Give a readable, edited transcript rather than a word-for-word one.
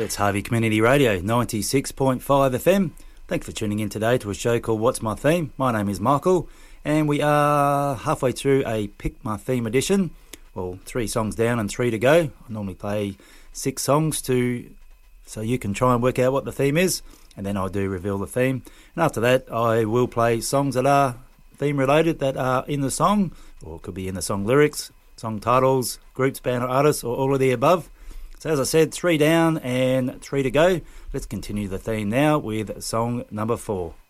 It's Harvey Community Radio, 96.5 FM. Thanks for tuning in today to a show called What's My Theme? My name is Michael, and we are halfway through a Pick My Theme edition. Well, 3 songs down and 3 to go. I normally play 6 songs so you can try and work out what the theme is, and then I do reveal the theme. And after that, I will play songs that are theme related, that are in the song, or it could be in the song lyrics, song titles, groups, band or artists, or all of the above. So as I said, 3 down and 3 to go. Let's continue the theme now with song number 4.